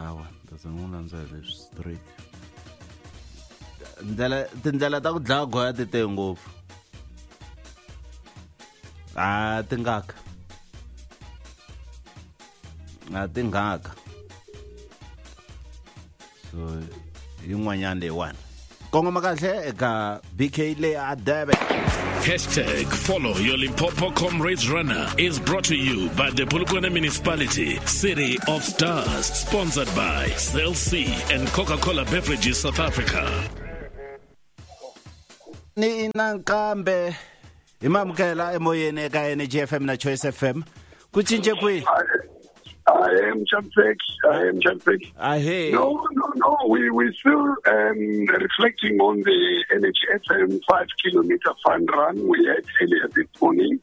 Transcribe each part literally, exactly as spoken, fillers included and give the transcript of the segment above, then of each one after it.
awa ndazangunanzele straight ndlela tindlela ta ku dlaya goya ti tele ngopfu a ti ngaka a ti ngaka so yin'wanyana leyiwani kongoma kahle eka B K le a Durban. Hashtag follow your Limpopo Comrades Runner is brought to you by the Polokwane Municipality, City of Stars, sponsored by Cell C and Coca-Cola Beverages South Africa. Ni nankambe imamukela emoyeni eka Energy F M na Choice F M kuchinje kwi I am Champek. I am Champek. I hear. No, no, no. We we still um, reflecting on the N H F M five kilometer fun run we had earlier this morning,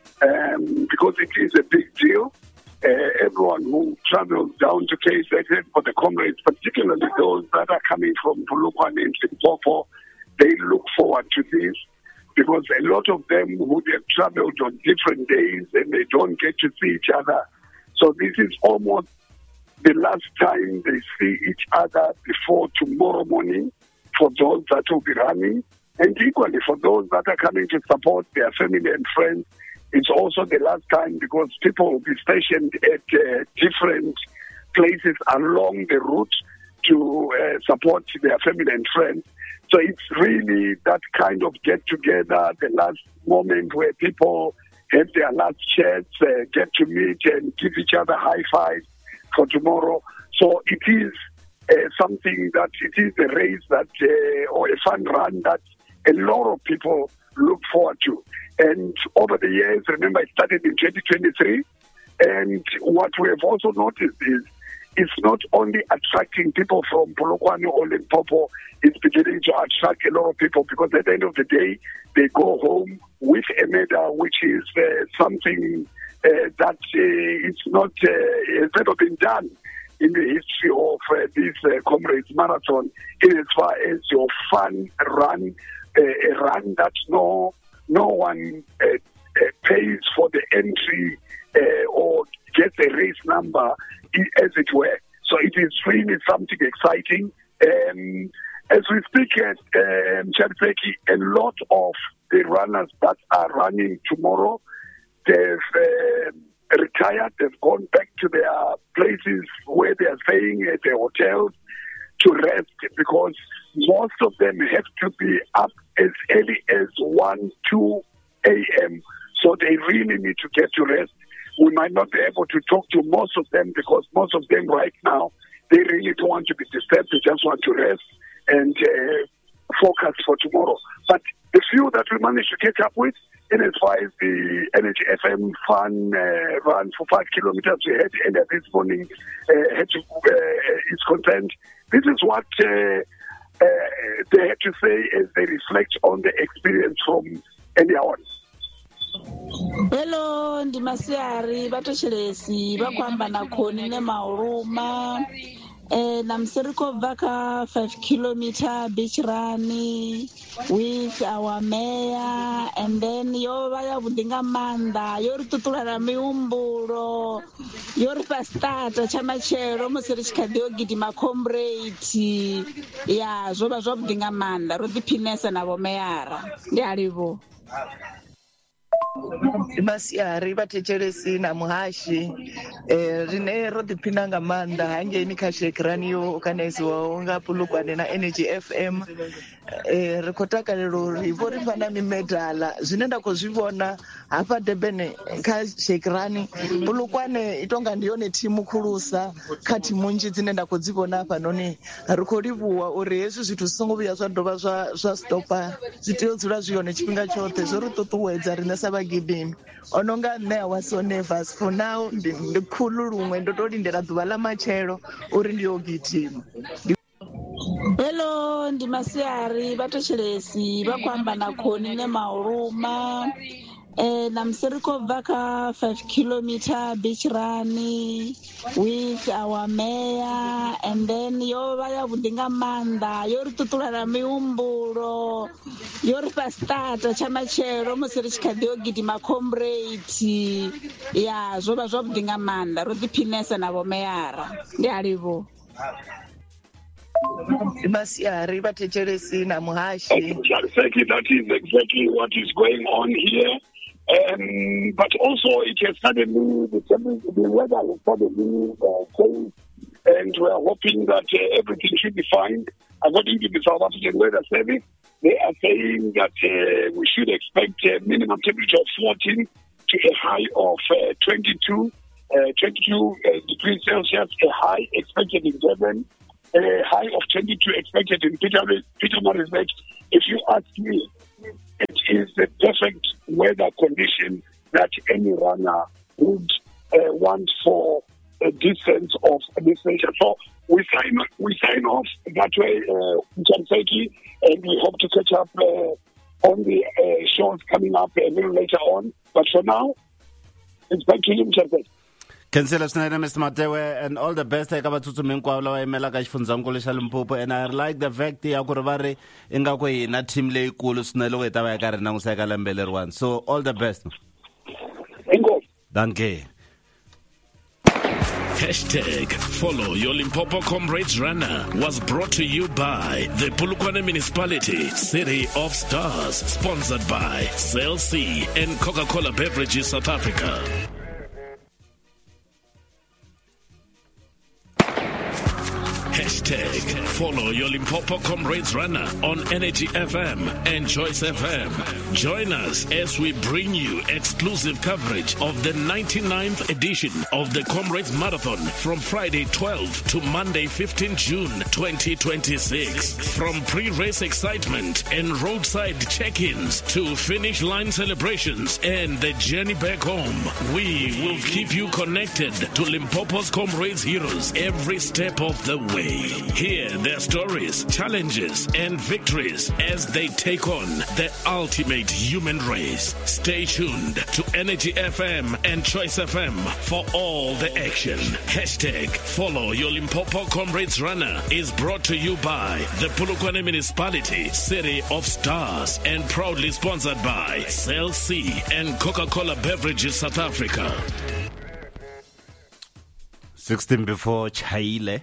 um, because it is a big deal. Uh, everyone who travels down to K Z N for the comrades, particularly those that are coming from Polokwane and Limpopo, they look forward to this, because a lot of them who have traveled on different days and they don't get to see each other. So this is almost the last time they see each other before tomorrow morning for those that will be running. And equally for those that are coming to support their family and friends, it's also the last time, because people will be stationed at uh, different places along the route to uh, support their family and friends. So it's really that kind of get-together, the last moment where people have their last chats, uh, get to meet and give each other high fives for tomorrow. So it is uh, something that, it is a race that, uh, or a fun run that a lot of people look forward to. And over the years, remember it started in twenty twenty-three, and what we have also noticed is it's not only attracting people from Polokwane or Limpopo, it's beginning to attract a lot of people, because at the end of the day, they go home with a medal, which is uh, something uh, that uh, it's not, uh, has never been done in the history of uh, this uh, Comrades Marathon, in as far as your fun run, uh, a run that no, no one uh, uh, pays for the entry uh, or gets a race number, as it were. So it is really something exciting. Um, as we speak at um, Chadpeki, a lot of the runners that are running tomorrow, they've uh, retired, they've gone back to their places where they are staying at their hotels to rest, because most of them have to be up as early as one, two a.m. So they really need to get to rest. We might not be able to talk to most of them, because most of them right now, they really don't want to be disturbed. They just want to rest and uh, focus for tomorrow. But the few that we managed to catch up with, in as far as the N H F M fun uh, run for five kilometers we had earlier this morning uh, had to, uh, is concerned, this is what uh, uh, they had to say as they reflect on the experience from anyone. Hello, ndi Masiari vatoshelesi vakwamba na khoni ne mauruma eh na msiriko vaka five kilometer beach run with our mayor, and then yo vaya vudinga manda yo ri tutulana miumbulo yo ri pa start chamachero musiri chikadio gidima comrade ya zvo va zva vudinga manda ro diphinesa na vo mayor ndi alivo. Masiari vatechelesi na muhashi eh, rine ro diphina nga manda hangeni kha shekraniyo organiziwa unga Polokwane na Energy F M eh, ri khou takalela uri vo ri fana mimedala zwine nda khou zwi vhona hafha Durban kha shekrani. Polokwane itonga ndi yone thimu khulusa kha thimu nnzhi dzine nda khou dzi vhona hafha noni. Ri khou livhuwa uri hezwi zwithu zwi songo vhuya zwa dovha zwa zwa stopa, zwi tea u dzula zwi yone tshifhinga tshoṱhe, zwo ri ṱuṱuwedza riṋe sa vhagidimi. Ononga nṋe awa so nervous for now, ndi ndi khulu luṅwe ndo to lindela ḓuvha ḽa matshelo uri ndi yo gidima. Hello, ndi Masiari vatoshelesi vakwamba na khoni ne mauruma eh na msiriko vaka five kilometer beach run with our mayor, and then yo vaya vudinga manda yo ri tutulana miumbulo yo ri pa start chamachero musiri chikadio gidima comrade ya zvo va zva vudinga manda ro diphinesa na vo mayor ndi alivo. Masiari Batecheresi na Muhashi. Exactly, that is exactly what is going on here. Um, but also, it has suddenly, the, the weather has suddenly uh, changed, and we are hoping that uh, everything should be fine. According to the South African Weather Service, they are saying that uh, we should expect a minimum temperature of fourteen to a high of uh, twenty-two, uh, twenty-two uh, degrees Celsius, a high expected in Durban, a high of twenty-two expected in Pietermaritzburg. If you ask me, it is the perfect weather condition that any runner would uh, want for a distance of this nature. So we sign we sign off that way, uh, Mtsheki, and we hope to catch up uh, on the uh, shows coming up a little later on. But for now, it's back to you, Mtsheki. Councillor Snyder, Mister Matewe, and all the best. I got to Minkwala, Melaka Funzango, Shalimpopo, and I like the fact that Yakurvari, Ingakwe, not Tim Lay, Kulus, Nelo, Tawaka, and Nausaka Beller one. So all the best. Danke. Hashtag Follow Your Limpopo Comrades Runner was brought to you by the Polokwane Municipality, City of Stars, sponsored by Cell C and Coca-Cola Beverages South Africa. Hashtag Follow Your Limpopo Comrades Runner on Energy F M and Choice F M. Join us as we bring you exclusive coverage of the ninety-ninth edition of the Comrades Marathon from Friday twelfth to Monday fifteenth June twenty twenty-six. From pre-race excitement and roadside check-ins to finish line celebrations and the journey back home, we will keep you connected to Limpopo's Comrades heroes every step of the way. Hear their stories, challenges, and victories as they take on the ultimate human race. Stay tuned to Energy F M and Choice F M for all the action. Hashtag Follow Your Limpopo Comrades Runner is brought to you by the Polokwane Municipality, City of Stars, and proudly sponsored by Cell C and Coca-Cola Beverages South Africa. sixteen before Chaile.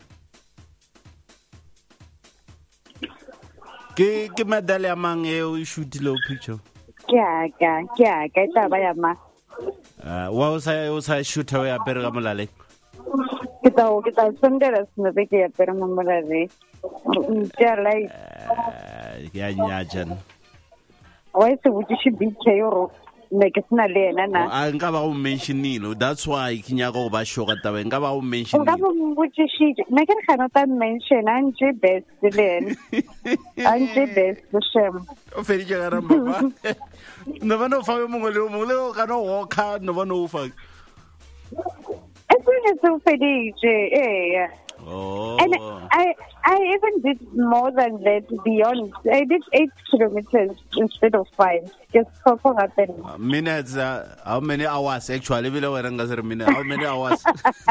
Ke ke medal ya mang e o shoot lo picture. Ke ka ke ka taba ya ma. Ah, wa o sa o sa shoot wa ya pere ga molale. Ke ta o ke ta sondela sne be ke ya pere mo molale. Ke like ya nyajan. Why se butse shi B K ro me ke sna le ena na. Ah, nka ba o mentionile. That's why ke nya go ba shoga taba nka ba o mentionile. Nka ba mo butse shi me ke khana ta mention anje best len. Anje best shem. O fedi ke gara mama. No ba no fa mo ngole mo le ka no wo ka no ba no fa. As soon as so fedi eh. Oh. And I I even did more than that beyond. I did eight kilometers instead of five. Just for for happening. Uh, minutes, uh, how many hours actually? How many hours?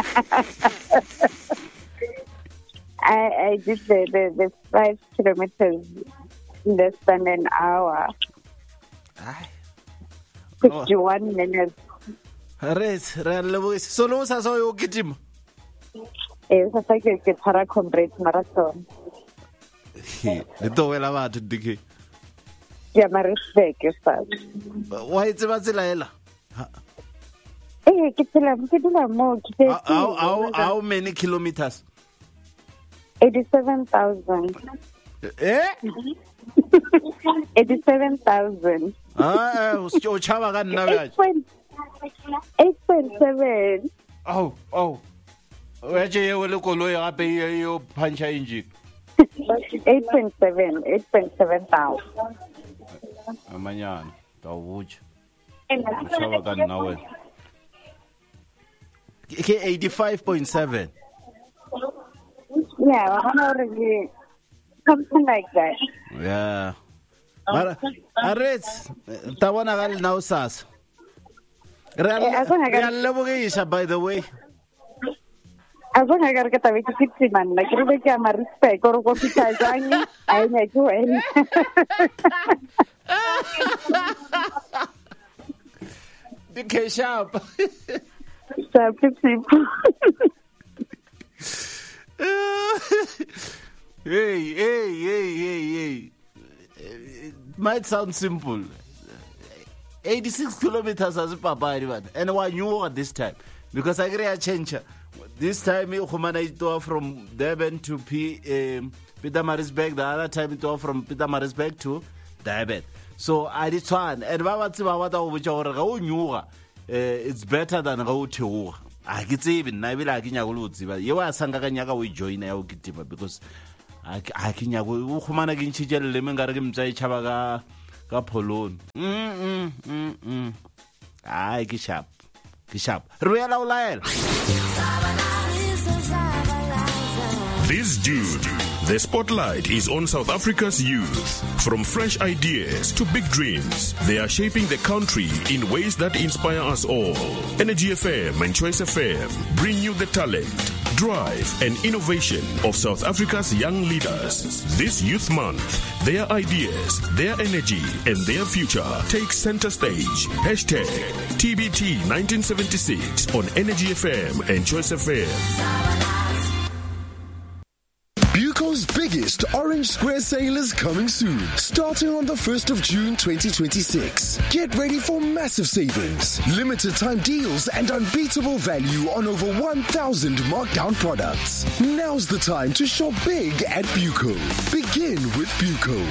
I, I did the, the, the five kilometers in less than an hour. fifty-one oh. minutes. Res, real, solo sa so yo kitim. Eh, sa sa ke ke tshara Comrades Marathon. Le to wela batho dike. Ya Maritzburg ke sa. Wa itse ba tsela ela. Eh, ke tsela ke dula mo ke. How how how many kilometers? eighty-seven thousand. Eh? eighty-seven thousand. Ah, o o chava ka nna ba. eight point seven. Oh, oh. Wa je ye le kolo ya gape yo puncha engine. eight point seven, eight point seven thousand. Amanyana, ta buja. Chava ka nna we. Ke eighty-five point seven. Yeah, I don't really something like that. Yeah. But Arets, tawana gal now sas. Real by the way. I don't have to get a fifty man. Like you make a respect or go to Tanzania. I make you any. The cash up. So people. Hey, hey, hey, hey, hey. It might sound simple. eighty-six kilometers as a papa, and why you at this time? Because I agree a change. This time, Humana from Durban to P, um, Pietermaritzburg. The other time, it from Pietermaritzburg to Durban. So I did one. And it's better than go to. I get even. I will like in Yaguzi. You are Sanganyaka, we join our Kitiba because I can Yagu Humana Ginchijel Lemon Gargim Zay Chavaga Capolon. Mm, mm, mm. I get sharp. Get sharp. Real Oulael. This June, the spotlight is on South Africa's youth. From fresh ideas to big dreams, they are shaping the country in ways that inspire us all. Energy F M and Choice F M bring you the talent, drive, and innovation of South Africa's young leaders. This Youth Month, their ideas, their energy, and their future take center stage. Hashtag T B T nineteen seventy-six on Energy F M and Choice F M. Buco's biggest Orange Square sale is coming soon, starting on the first of June twenty twenty-six. Get ready for massive savings, limited time deals, and unbeatable value on over one thousand markdown products. Now's the time to shop big at Buco. Begin with Buco.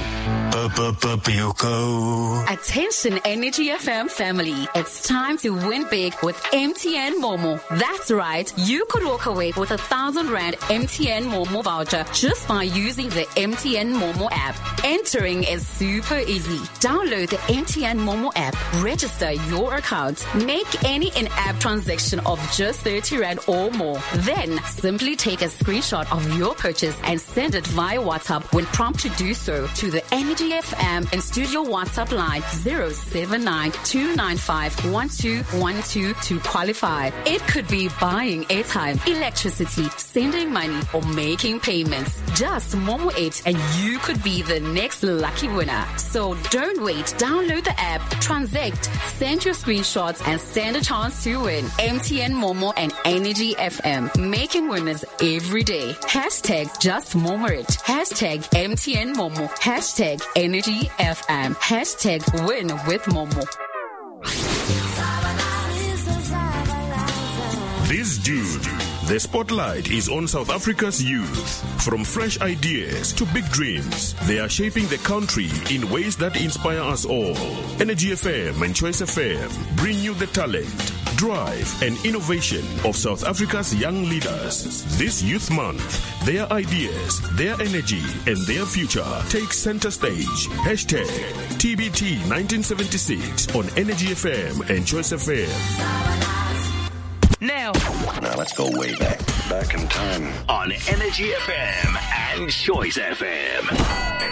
Buco. Attention Energy F M family, it's time to win big with M T N Momo. That's right, you could walk away with a thousand rand M T N Momo voucher just by using the M T N Momo app. Entering is super easy. Download the M T N Momo app, register your account, make any in-app transaction of just thirty rand or more. Then simply take a screenshot of your purchase and send it via WhatsApp when prompted to do so to the Energy F M and studio WhatsApp line zero seven nine two nine five one two one two to qualify. It could be buying airtime, electricity, sending money, or making payments. Just Momo it and you could be the next lucky winner. So don't wait. Download the app, transact, send your screenshots, and stand a chance to win. M T N Momo and Energy F M, making winners every day. Hashtag just Momo it. Hashtag M T N Momo. Hashtag Energy F M. Hashtag win with Momo. This June, the spotlight is on South Africa's youth. From fresh ideas to big dreams, they are shaping the country in ways that inspire us all. Energy F M and Choice F M bring you the talent, drive, and innovation of South Africa's young leaders. This Youth Month, their ideas, their energy, and their future take center stage. Hashtag T B T nineteen seventy-six on Energy F M and Choice F M. Now. Now let's go way back. Back in time. On Energy F M and Choice F M.